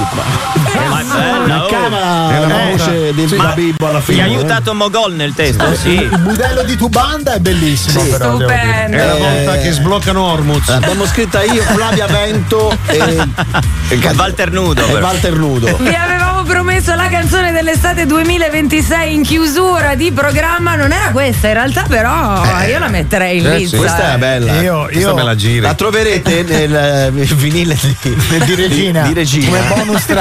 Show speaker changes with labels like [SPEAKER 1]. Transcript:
[SPEAKER 1] Mancava la voce del Babibbo alla fine.
[SPEAKER 2] Ti ha aiutato Mogol nel testo? Sì.
[SPEAKER 3] Il budello di Tubanda è bellissimo, però.
[SPEAKER 4] Stupendo.
[SPEAKER 5] È la volta che sbloccano Ormuz.
[SPEAKER 1] L'abbiamo scritta io, Flavia Vento e
[SPEAKER 2] Walter Nudo.
[SPEAKER 1] E Walter Nudo.
[SPEAKER 4] Vi avevamo promesso la canzone dell'estate 2026 in chiusura di programma, non era questa in realtà, però io la metterei in lista.
[SPEAKER 1] Questa è bella.
[SPEAKER 5] Questa me la giri.
[SPEAKER 1] La troverete nel vinile di
[SPEAKER 3] Regina.
[SPEAKER 1] Di Regina.
[SPEAKER 3] Come bonus track.